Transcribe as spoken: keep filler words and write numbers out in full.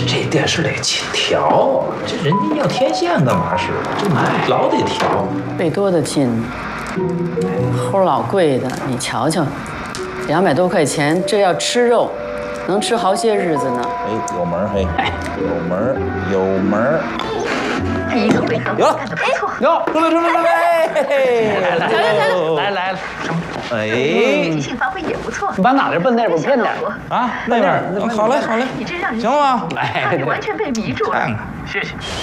这电视得勤调，这人家要天线干嘛使？这老得调。 费多的劲，齁老贵的，你瞧瞧，两百多块钱，这要吃肉，能吃好些日子呢。 哎，有门儿嘿，有门儿有门儿。 第一个回合有了， 干得不错。 有，准备准备准备，来来来来来来， 哎， 即兴发挥也不错。 你往哪边奔那边偏点啊，那边，好嘞好嘞， 你这让人行了吗？ 他是完全被迷住了。 看看， 谢谢。